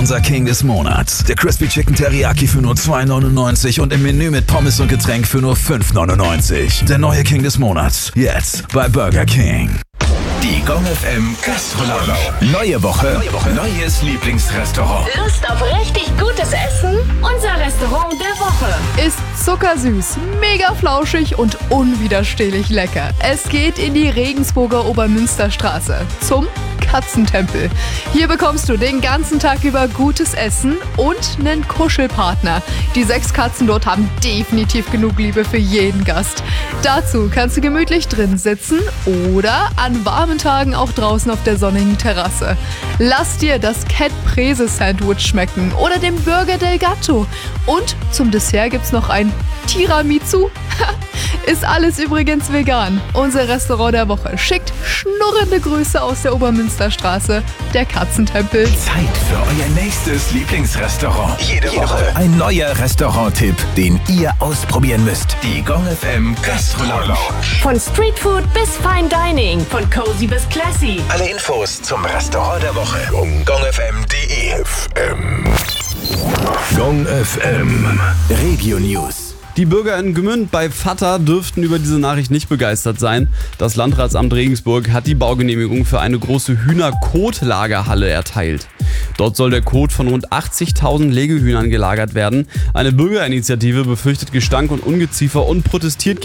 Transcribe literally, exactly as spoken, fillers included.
unser King des Monats. Der Crispy Chicken Teriyaki für nur zwei neunundneunzig und im Menü mit Pommes und Getränk für nur fünf neunundneunzig. Der neue King des Monats. Jetzt bei Burger King. Die Gong F M Gastronomie. Neue Woche, Neue Woche, neues Lieblingsrestaurant. Lust auf richtig gutes Essen? Unser Restaurant der Woche ist zuckersüß, mega flauschig und unwiderstehlich lecker. Es geht in die Regensburger Obermünsterstraße zum Katzentempel. Hier bekommst du den ganzen Tag über gutes Essen und einen Kuschelpartner. Die sechs Katzen dort haben definitiv genug Liebe für jeden Gast. Dazu kannst du gemütlich drin sitzen oder an warmen Tagen auch draußen auf der sonnigen Terrasse. Lass dir das Cat Prese Sandwich schmecken oder den Burger del Gatto. Und zum Dessert gibt's noch ein Tiramisu. Ist alles übrigens vegan. Unser Restaurant der Woche schickt schnurrende Grüße aus der Obermünsterstraße, der Katzentempel. Zeit für euer nächstes Lieblingsrestaurant. Jede, Jede Woche ein neuer Restaurant-Tipp, den ihr ausprobieren müsst. Die Gong F M Gastronomie. Von Streetfood bis Fine Dining, von cozy bis classy. Alle Infos zum Restaurant der Woche. gong f m punkt de. F M. Gong F M. Regio News. Die Bürger in Gmünd bei Vatta dürften über diese Nachricht nicht begeistert sein. Das Landratsamt Regensburg hat die Baugenehmigung für eine große Hühnerkotlagerhalle erteilt. Dort soll der Kot von rund achtzigtausend Legehühnern gelagert werden. Eine Bürgerinitiative befürchtet Gestank und Ungeziefer und protestiert